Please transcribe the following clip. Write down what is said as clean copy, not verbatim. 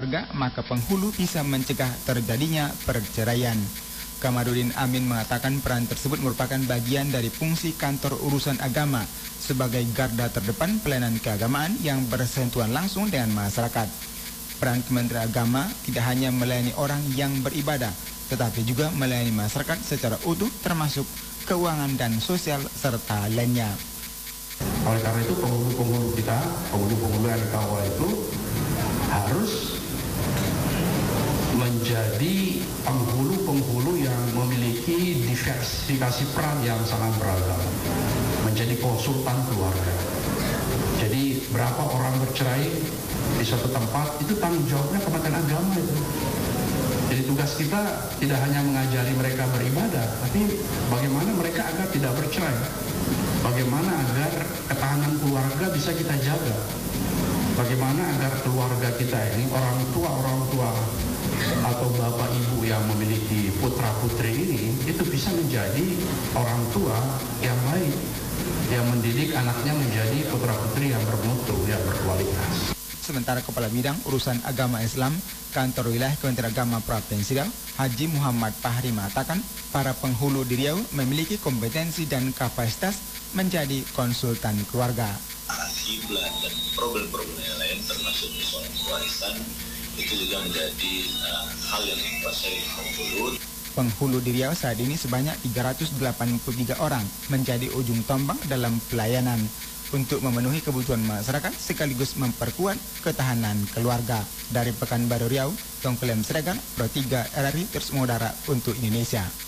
keluarga, maka penghulu bisa mencegah terjadinya perceraian. Kamarudin Amin mengatakan peran tersebut merupakan bagian dari fungsi kantor urusan agama sebagai garda terdepan pelayanan keagamaan yang bersentuhan langsung dengan masyarakat. Peran Kementerian Agama tidak hanya melayani orang yang beribadah, tetapi juga melayani masyarakat secara utuh termasuk keuangan dan sosial serta lainnya. Oleh karena itu penghulu-penghulu kita, penghulu-penghulu yang dikawal itu harus menjadi penghulu-penghulu yang memiliki diversifikasi peran yang sangat beragam, menjadi konsultan keluarga. Jadi berapa orang bercerai di suatu tempat, itu tanggung jawabnya Kementerian Agama itu. Jadi tugas kita tidak hanya mengajari mereka beribadah, tapi bagaimana mereka agar tidak bercerai, bagaimana agar ketahanan keluarga bisa kita jaga, bagaimana agar keluarga kita ini orang tua atau bapak ibu yang memiliki putra putri ini itu bisa menjadi orang tua yang baik, yang mendidik anaknya menjadi putra putri yang bermutu, yang berkualitas. Sementara Kepala Bidang Urusan Agama Islam Kantor Wilayah Kementerian Agama Provinsi Riau, Haji Muhammad Fahri mengatakan para penghulu di Riau memiliki kompetensi dan kapasitas menjadi konsultan keluarga. Kiblat dan problem-problem yang lain termasuk persoalan warisan itu juga menjadi hal yang dikuasai penghulu. Penghulu di Riau saat ini sebanyak 383 orang menjadi ujung tombak dalam pelayanan untuk memenuhi kebutuhan masyarakat sekaligus memperkuat ketahanan keluarga. Dari Pekanbaru Riau, Tongklem Sregar, Pro 3 RRI terus mengudara untuk Indonesia.